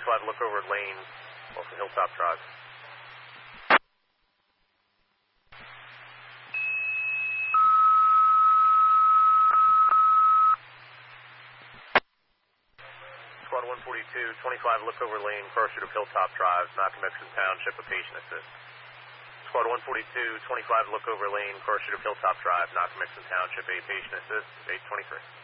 25 Lookover Lane, off the Hilltop Drive. Squad 142, 25 Lookover Lane, pursuit of Hilltop Drive, Macomixon Township, a patient assist. Squad 142, 25 Lookover Lane, pursuit of Hilltop Drive, Macomixon Township, a patient assist, 823.